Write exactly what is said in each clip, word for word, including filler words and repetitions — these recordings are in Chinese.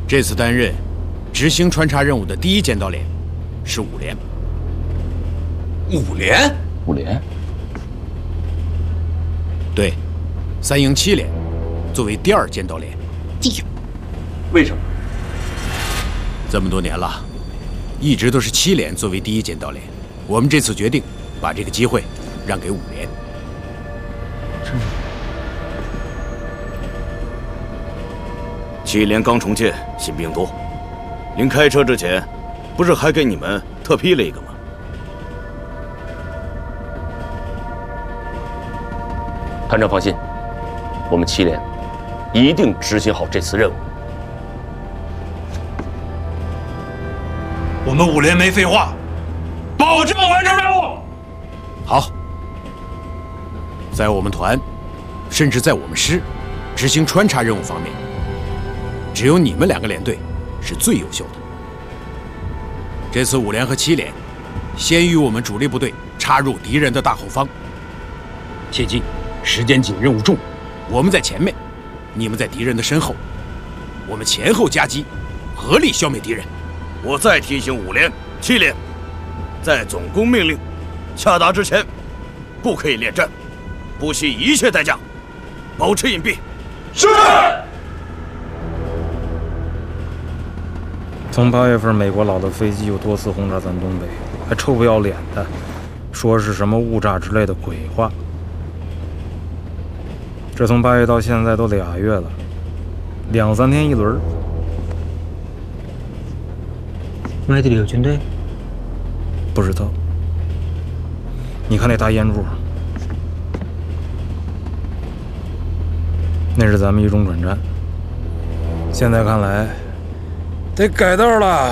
这次担任执行穿插任务的第一尖刀连是五连。 五连？ 五连？ 对，三营七连作为第二尖刀连。 为什么？ 这么多年了，一直都是七连作为第一尖刀连。我们这次决定把这个机会让给五连。 这七连刚重建，新兵多。临开车之前，不是还给你们特批了一个吗？ 团长放心，我们七连一定执行好这次任务。 我们五连没废话，保证完成任务。 好，在我们团，甚至在我们师，执行穿插任务方面，只有你们两个连队是最优秀的。这次五连和七连，先于我们主力部队插入敌人的大后方。切记，时间紧，任务重，我们在前面，你们在敌人的身后，我们前后夹击，合力消灭敌人。 我再提醒五连、七连，在总攻命令下达之前，不可以恋战，不惜一切代价，保持隐蔽。 是。 从八月份，美国佬的飞机又多次轰炸咱东北，还臭不要脸的说是什么误炸之类的鬼话。这从八月到现在都俩月了，两三天一轮。 外地里有军队？ 不知道。你看那大烟柱，那是咱们一中转站。现在看来，得改道了。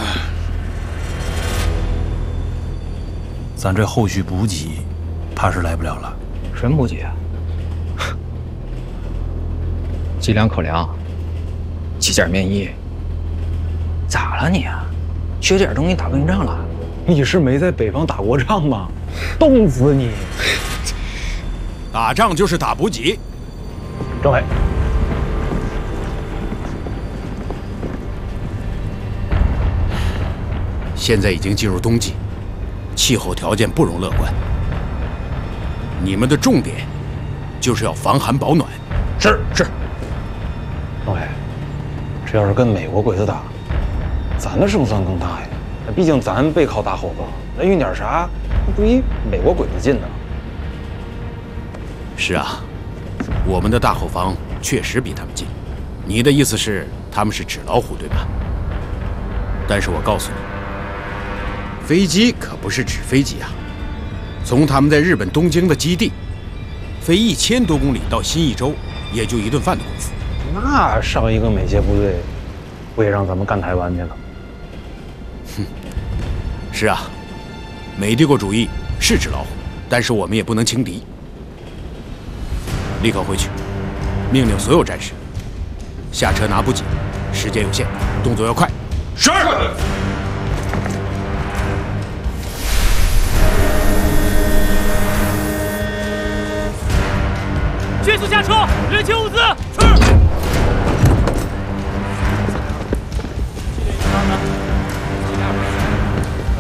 咱这后续补给，怕是来不了了。 什么补给啊？几两口粮，几件棉衣。咋了你啊？缺点东西打不赢仗了？ 你是没在北方打过仗吗？冻死你！ 打仗就是打补给。 政委， 现在已经进入冬季，气候条件不容乐观。你们的重点就是要防寒保暖。 是是。政委，这要是跟美国鬼子打，咱的胜算更大呀。毕竟咱背靠大后方，那运点啥不比美国鬼子近呢？ 是啊，我们的大后方确实比他们近。你的意思是他们是纸老虎，对吧？但是我告诉你，飞机可不是纸飞机啊。从他们在日本东京的基地飞一千多公里到新义州，也就一顿饭的功夫。 那上一个美械部队不也让咱们干台湾去了？ 哼，是啊，美帝国主义是纸老虎，但是我们也不能轻敌。立刻回去，命令所有战士下车拿补给，时间有限，动作要快。 是。 迅速下车，人清